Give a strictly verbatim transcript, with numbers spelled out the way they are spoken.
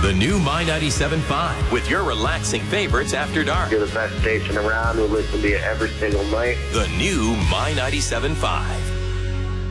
The new My ninety-seven point five with your relaxing favorites after dark. You're the best station around. We listen to you every single night. The new My ninety-seven point five.